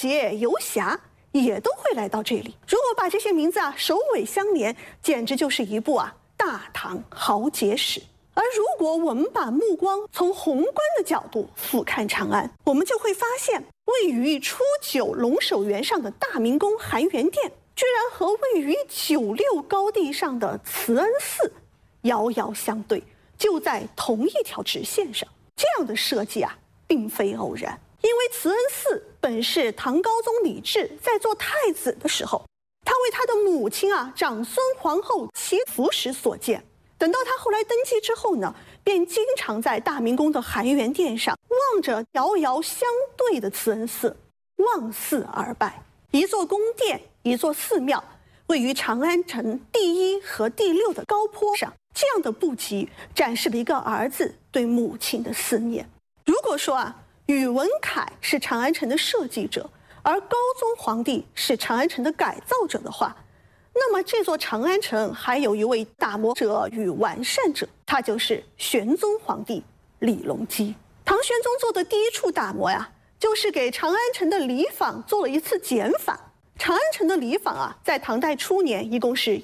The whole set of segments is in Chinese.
杰、游侠也都会来到这里。如果把这些名字首尾相连，简直就是一部大唐豪杰史。而如果我们把目光从宏观的角度俯瞰长安，我们就会发现，位于初九龙首原上的大明宫含元殿，居然和位于九六高地上的慈恩寺遥遥相对，就在同一条直线上。这样的设计并非偶然，因为慈恩寺本是唐高宗李治在做太子的时候，他为他的母亲长孙皇后祈福时所建。等到他后来登基之后呢，便经常在大明宫的含元殿上望着遥遥相对的慈恩寺，望寺而拜。一座宫殿，一座寺庙，位于长安城第1和第6的高坡上。这样的布局展示了一个儿子对母亲的思念。如果说宇文恺是长安城的设计者，而高宗皇帝是长安城的改造者的话，那么这座长安城还有一位打磨者与完善者，他就是玄宗皇帝李隆基。唐玄宗做的第一处打磨就是给长安城的礼坊做了一次减法。长安城的礼坊在唐代初年一共是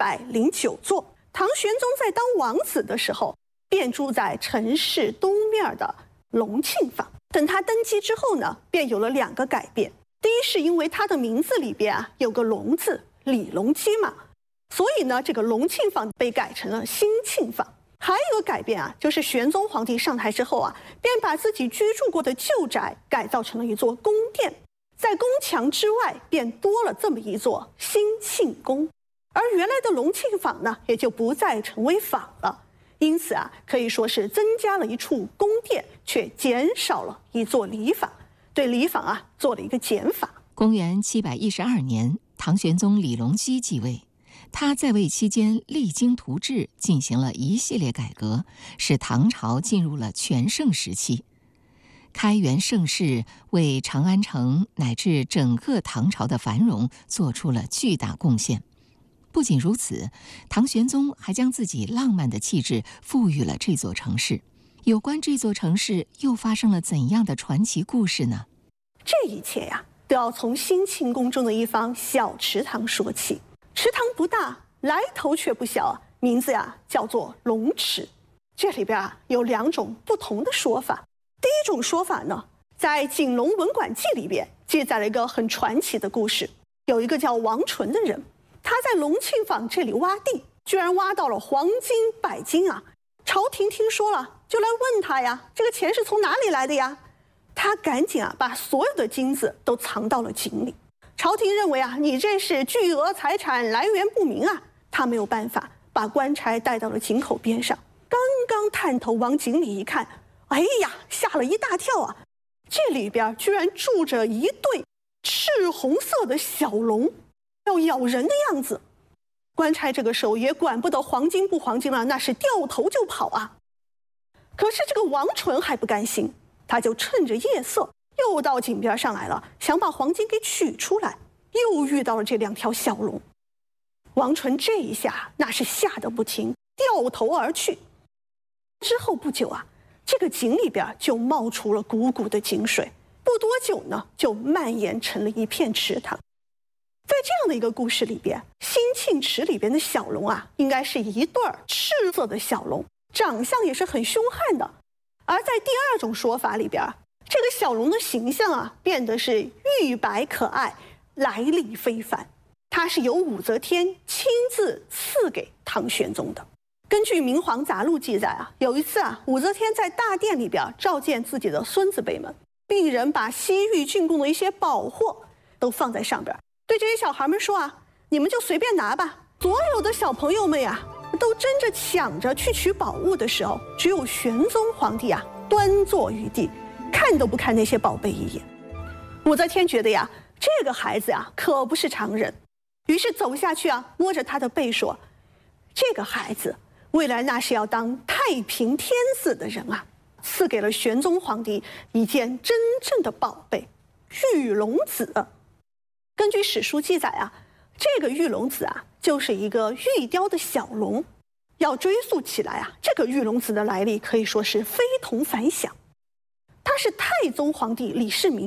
109座。唐玄宗在当王子的时候，便住在城市东面的隆庆坊。等他登基之后呢，便有了2个改变。第一是因为他的名字里边有个隆字，李隆基嘛，所以呢，这个隆庆坊被改成了兴庆坊。还有一个改变就是玄宗皇帝上台之后便把自己居住过的旧宅改造成了一座宫殿，在宫墙之外便多了这么一座兴庆宫，而原来的隆庆坊呢，也就不再成为坊了。因此可以说是增加了一处宫殿，却减少了一座礼坊，对礼坊做了一个减法。 公元712年，唐玄宗李隆基继位，他在位期间励精图治，进行了一系列改革，使唐朝进入了全盛时期。开元盛世为长安城乃至整个唐朝的繁荣做出了巨大贡献。不仅如此，唐玄宗还将自己浪漫的气质赋予了这座城市。有关这座城市又发生了怎样的传奇故事呢？ 这一切都要从兴庆宫中的一方小池塘说起。池塘不大，来头却不小，名字叫做龙池。这里边有2种不同的说法。第一种说法呢，在《景龙文馆记》里边记载了一个很传奇的故事。有一个叫王纯的人，他在隆庆坊这里挖地，居然挖到了黄金100斤朝廷听说了，就来问他这个钱是从哪里来的呀？他赶紧把所有的金子都藏到了井里。朝廷认为你这是巨额财产，来源不明他没有办法，把官差带到了井口边上，刚刚探头往井里一看，哎呀，吓了一大跳这里边居然住着一对赤红色的小龙，要咬人的样子。官差这个时候也管不得黄金不黄金了，那是掉头就跑可是这个王纯还不甘心，他就趁着夜色又到井边上来了，想把黄金给取出来，又遇到了这2条小龙。王纯这一下那是吓得不轻，掉头而去。之后不久这个井里边就冒出了汩汩的井水，不多久呢，就蔓延成了一片池塘。在这样的一个故事里边，兴庆池里边的小龙应该是一对赤色的小龙，长相也是很凶悍的。而在第2种说法里边，这个小龙的形象变得是玉白可爱，来历非凡。它是由武则天亲自赐给唐玄宗的。根据《明皇杂录》记载有一次武则天在大殿里边召见自己的孙子辈们，病人把西域进贡的一些宝货都放在上边，对这些小孩们说你们就随便拿吧。所有的小朋友们都争着抢着去取宝物的时候，只有玄宗皇帝端坐于地，看都不看那些宝贝一眼。武则天觉得这个孩子可不是常人，于是走下去摸着他的背说，这个孩子未来那是要当太平天子的人赐给了玄宗皇帝一件真正的宝贝玉龙子。根据史书记载这个玉龙子就是一个玉雕的小龙。要追溯起来这个玉龙子的来历可以说是非同凡响。他是太宗皇帝李世民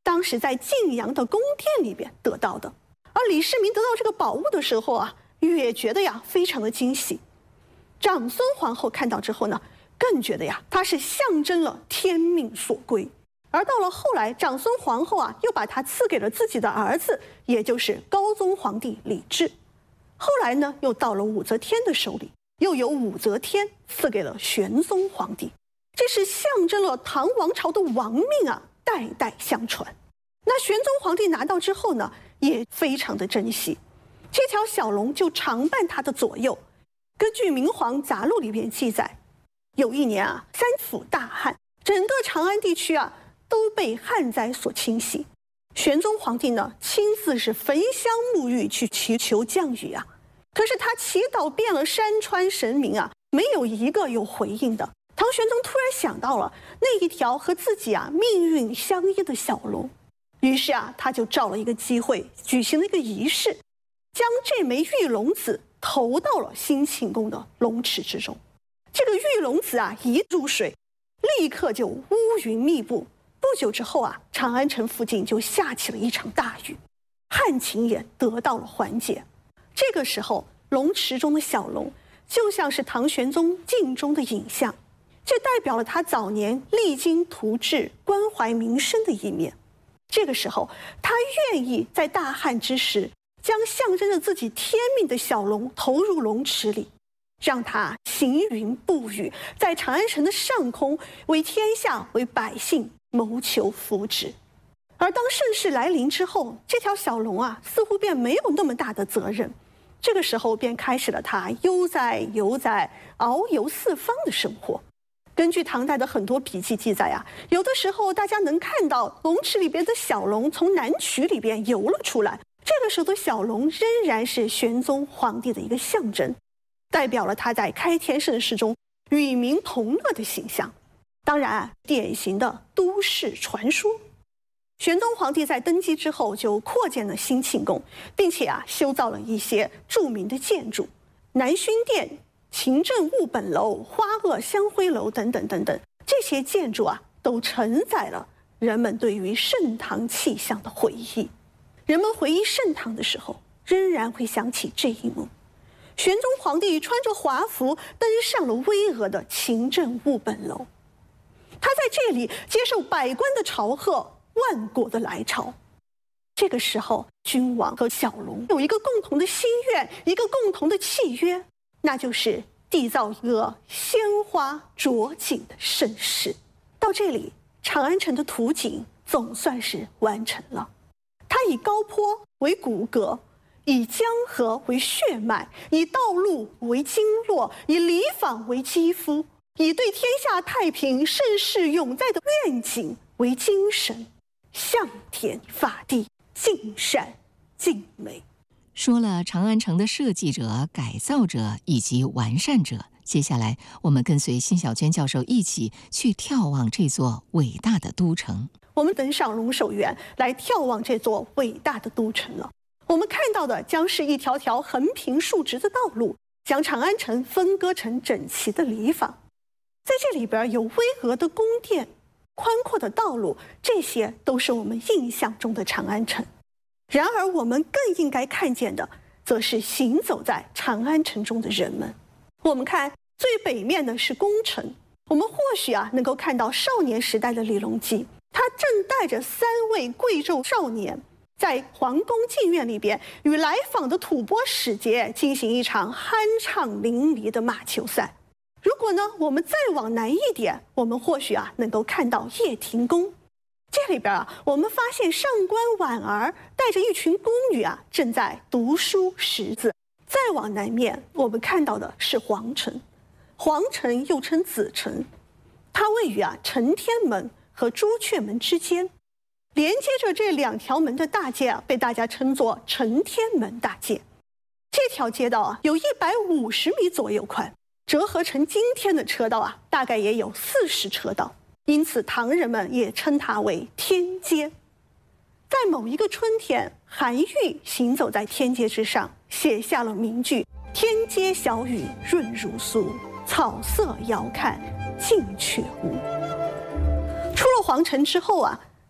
当时在晋阳的宫殿里边得到的。而李世民得到这个宝物的时候啊，也觉得呀非常的惊喜。长孙皇后看到之后呢，更觉得呀它是象征了天命所归。而到了后来，长孙皇后啊又把它赐给了自己的儿子，也就是高宗皇帝李治。后来呢，又到了武则天的手里，又由武则天赐给了玄宗皇帝。这是象征了唐王朝的王命啊，代代相传。那玄宗皇帝拿到之后呢，也非常的珍惜，这条小龙就常伴他的左右。根据《明皇杂录》里边记载，有一年啊，三府大旱，整个长安地区啊都被旱灾所侵袭。玄宗皇帝呢，亲自是焚香沐浴去祈求降雨啊。可是他祈祷遍了山川神明啊，没有一个有回应的。唐玄宗突然想到了那一条和自己啊命运相依的小龙，于是啊，他就找了一个机会，举行了一个仪式，将这枚玉龙子投到了兴庆宫的龙池之中。这个玉龙子啊一入水，立刻就乌云密布。不久之后啊，长安城附近就下起了一场大雨，旱情也得到了缓解。这个时候，龙池中的小龙就像是唐玄宗镜中的影像，这代表了他早年励精图治、关怀民生的一面。这个时候，他愿意在大旱之时，将象征着自己天命的小龙投入龙池里，让它行云布雨，在长安城的上空为天下为百姓谋求福祉。而当盛世来临之后，这条小龙啊似乎便没有那么大的责任，这个时候便开始了它悠哉游哉、遨游四方的生活。根据唐代的很多笔记记载啊，有的时候大家能看到龙池里边的小龙从南渠里边游了出来，这个时候的小龙仍然是玄宗皇帝的一个象征，代表了他在开天盛世中与民同乐的形象。当然，典型的都市传说。玄宗皇帝在登基之后就扩建了兴庆宫，并且啊修造了一些著名的建筑，南薰殿、勤政务本楼、花萼香灰楼等等等等，这些建筑啊都承载了人们对于盛唐气象的回忆。人们回忆盛唐的时候，仍然会想起这一幕：玄宗皇帝穿着华服登上了巍峨的勤政务本楼，他在这里接受百官的朝贺，万国的来朝。这个时候，君王和小龙有一个共同的心愿，一个共同的契约，那就是缔造一个鲜花着锦的盛世。到这里，长安城的图景总算是完成了。它以高坡为骨骼，以江河为血脉，以道路为经络，以礼坊为肌肤，以对天下太平、盛世永在的愿景为精神，向天发地，尽善尽美。 说了长安城的设计者、改造者以及完善者，接下来我们跟随辛晓娟教授一起去眺望这座伟大的都城。 我们登上龙首原来眺望这座伟大的都城了。我们看到的将是一条条横平竖直的道路，将长安城分割成整齐的里坊。在这里边有巍峨的宫殿、宽阔的道路，这些都是我们印象中的长安城。然而我们更应该看见的，则是行走在长安城中的人们。我们看最北面的是宫城，我们或许能够看到少年时代的李隆基，他正带着3位贵胄少年，在皇宫禁苑里边与来访的吐蕃使节进行一场酣畅淋漓的马球赛。如果呢，我们再往南一点，我们或许能够看到掖庭宫。这里边我们发现上官婉儿带着一群宫女正在读书识字。再往南面，我们看到的是皇城。皇城又称紫城，它位于承天门和朱雀门之间，连接着这2条门的大街被大家称作承天门大街。这条街道有150米左右宽，折合成今天的车道大概也有40车道，因此唐人们也称它为天街。在某一个春天，韩愈行走在天街之上，写下了名句：天街小雨润如酥，草色遥看近却无。出了皇城之后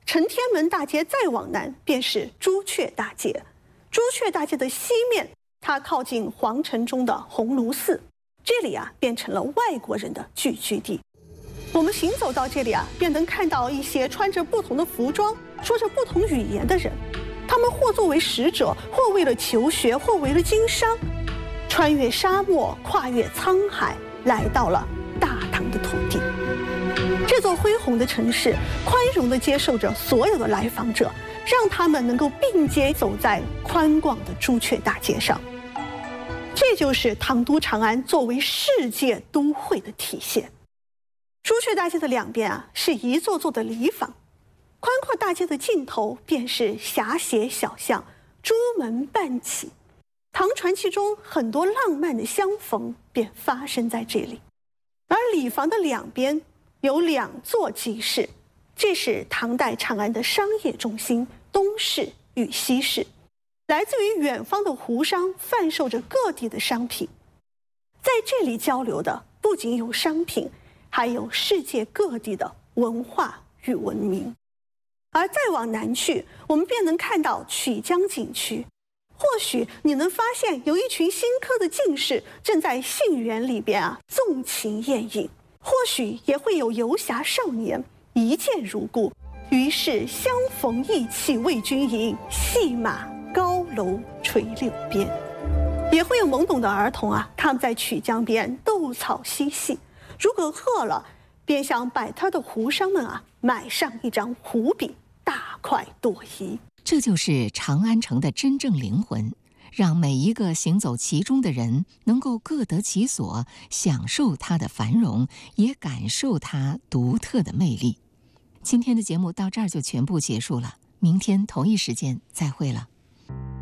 承天门大街再往南便是朱雀大街。朱雀大街的西面，它靠近皇城中的鸿胪寺，这里啊变成了外国人的聚居地。我们行走到这里啊，便能看到一些穿着不同的服装、说着不同语言的人，他们或作为使者，或为了求学，或为了经商，穿越沙漠，跨越沧海，来到了大唐的土地。这座恢宏的城市宽容地接受着所有的来访者，让他们能够并肩走在宽广的朱雀大街上。这就是唐都长安作为世界都会的体现。朱雀大街的两边啊，是一座座的礼坊，宽阔大街的尽头便是狭斜小巷，朱门半起。唐传奇中很多浪漫的相逢便发生在这里。而礼坊的两边有2座集市，这是唐代长安的商业中心，东市与西市。来自于远方的胡商贩售着各地的商品，在这里交流的不仅有商品，还有世界各地的文化与文明。而再往南去，我们便能看到曲江景区。或许你能发现有一群新科的进士正在杏园里边纵情宴饮，或许也会有游侠少年一见如故，于是相逢意气为君饮，戏马高楼垂柳边。也会有懵懂的儿童他们在曲江边斗草嬉戏，如果饿了，便向摆摊的胡商们买上一张胡饼，大快朵颐。 这就是长安城的真正灵魂，让每一个行走其中的人能够各得其所，享受它的繁荣，也感受它独特的魅力。今天的节目到这儿就全部结束了，明天同一时间再会了。